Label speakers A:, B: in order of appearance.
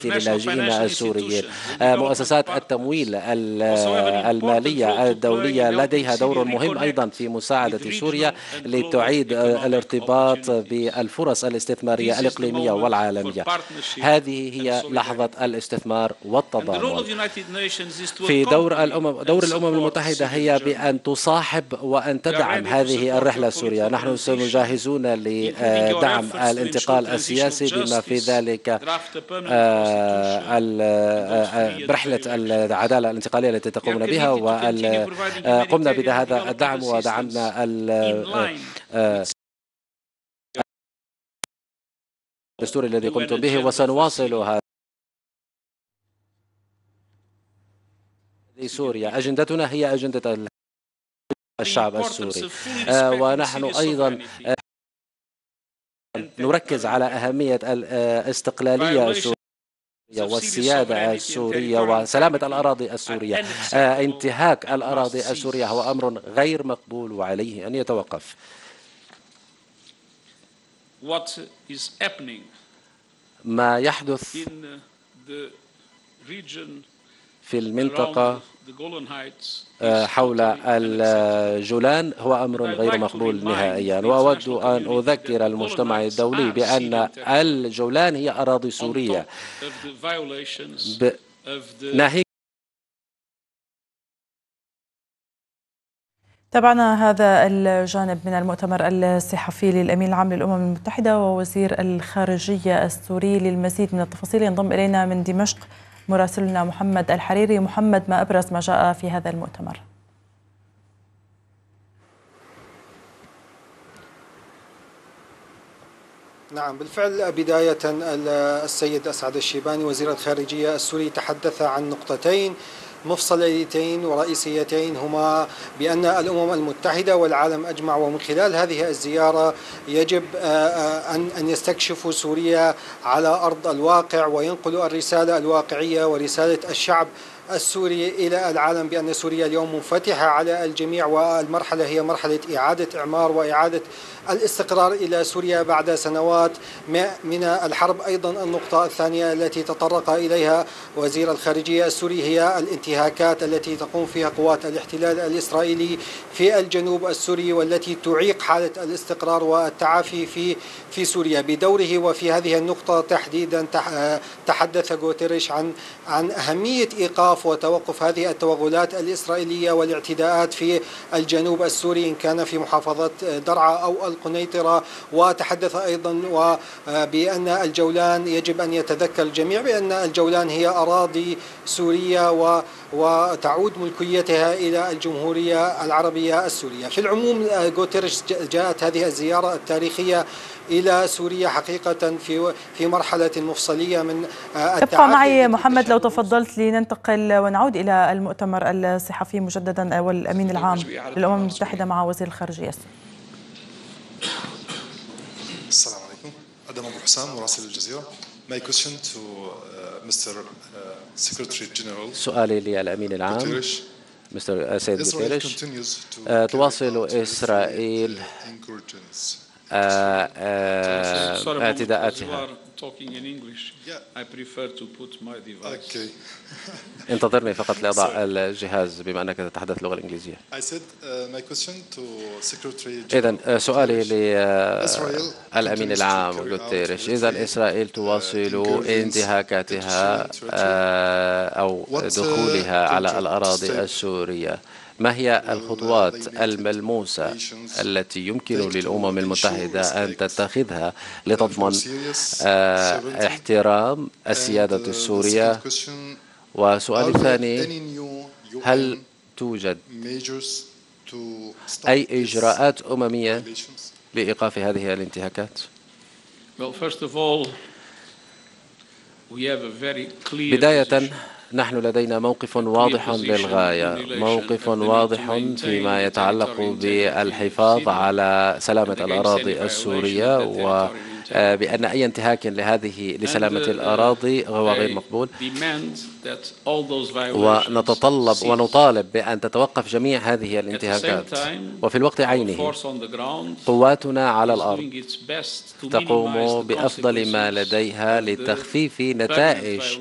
A: للاجئين السوريين. مؤسسات التمويل المالية الدولية لديها دور مهم أيضا في مساعدة سوريا لتعيد الارتباط بالفرص الاستثمارية الإقليمية والعالمية. هذه هي لحظة الاستثمار والتضامن. في دور الأمم المتحدة هي بأن تصاحب وأن تدعم هذه الرحلة السورية. نحن سنجهزون لدعم الانتقال السياسي بما في ذلك برحلة العدالة الانتقالية التي تقومون بها، وقمنا بهذا الدعم ودعمنا الدستور الذي قمتم به، وسنواصل هذا سوريا. أجندتنا هي أجندة الشعب السوري، ونحن أيضا نركز على أهمية الاستقلالية السورية والسيادة السورية وسلامة الأراضي السورية. انتهاك الأراضي السورية هو أمر غير مقبول وعليه أن يتوقف. ما يحدث في المنطقة حول الجولان هو أمر غير مقبول نهائيا، وأود أن أذكر المجتمع الدولي بأن الجولان هي أراضي سورية ناهيك.
B: تابعنا هذا الجانب من المؤتمر الصحفي للأمين العام للأمم المتحدة ووزير الخارجية السوري. للمزيد من التفاصيل ينضم إلينا من دمشق مراسلنا محمد الحريري. محمد، ما أبرز ما جاء في هذا المؤتمر؟
C: نعم بالفعل، بداية السيد أسعد الشيباني وزير الخارجية السوري تحدث عن نقطتين مفصليتين ورئيسيتين، هما بأن الأمم المتحدة والعالم أجمع ومن خلال هذه الزيارة يجب أن يستكشفوا سوريا على أرض الواقع وينقلوا الرسالة الواقعية ورسالة الشعب السوري إلى العالم بأن سوريا اليوم منفتحة على الجميع، والمرحلة هي مرحلة إعادة إعمار وإعادة الاستقرار إلى سوريا بعد سنوات من الحرب. أيضا النقطة الثانية التي تطرق إليها وزير الخارجية السوري هي الانتهاكات التي تقوم فيها قوات الاحتلال الإسرائيلي في الجنوب السوري والتي تعيق حالة الاستقرار والتعافي في سوريا بدوره. وفي هذه النقطة تحديدا تحدث غوتيريش عن أهمية إيقاف وتوقف هذه التوغلات الإسرائيلية والاعتداءات في الجنوب السوري إن كان في محافظة درعا أو القنيطرة. وتحدث أيضا بأن الجولان يجب أن يتذكر الجميع بأن الجولان هي أراضي سورية وتعود ملكيتها إلى الجمهورية العربية السورية. في العموم غوتيريش جاءت هذه الزيارة التاريخية إلى سوريا حقيقة في مرحلة مفصلية من التعافي.
B: ابقى معي محمد لو تفضلت لننتقل ونعود إلى المؤتمر الصحفي مجددا والأمين العام للأمم المتحدة مع وزير الخارجية السوري.
D: السلام عليكم. أدم أبو حسام مراسل الجزيرة. My question to Mr. Secretary General.
A: سؤالي للأمين العام مستر سيد غوتيريش. تواصل إسرائيل اعتداءاتها. انتظرني فقط لأضع الجهاز بما أنك تتحدث اللغة الإنجليزية. إذن سؤالي للأمين العام غوتيريش. إذن إسرائيل تواصل انتهاكاتها أو دخولها على الأراضي السورية. ما هي الخطوات الملموسة التي يمكن للأمم المتحدة أن تتخذها لتضمن احترام السيادة السورية؟ وسؤال ثاني، هل توجد أي إجراءات أممية لإيقاف هذه الانتهاكات؟ بداية نحن لدينا موقف واضح للغاية، موقف واضح فيما يتعلق بالحفاظ على سلامة الأراضي السورية بأن أي انتهاك لسلامة الأراضي هو غير مقبول، ونطالب بأن تتوقف جميع هذه الانتهاكات. وفي الوقت عينه قواتنا على الأرض تقوم بأفضل ما لديها لتخفيف نتائج